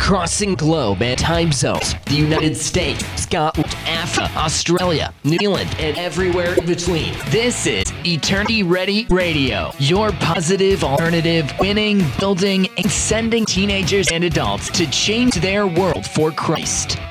crossing globe and time zones, the United States, Scotland, Africa, Australia, New Zealand, and everywhere in between. This is Eternity Ready Radio, your positive alternative, winning, building, and sending teenagers and adults to change their world for Christ.